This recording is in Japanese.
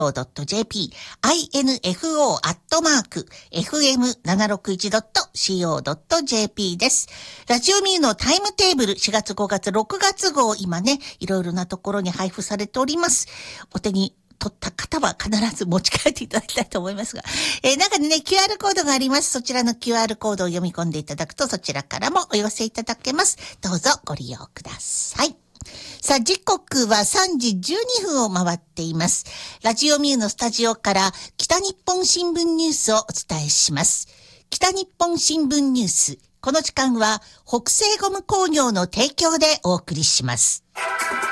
.co.jp、info@fm761.co.jp です。ラジオミューのタイムテーブル4月5月6月号、今ね、いろいろなところに配布されております。お手に取った方は必ず持ち帰っていただきたいと思いますが、中にね、QR コードがあります。そちらの QR コードを読み込んでいただくと、そちらからもお寄せいただけます。どうぞご利用ください。さあ、時刻は3時12分を回っています。ラジオミューのスタジオから北日本新聞ニュースをお伝えします。北日本新聞ニュース。この時間は北西ゴム工業の提供でお送りします。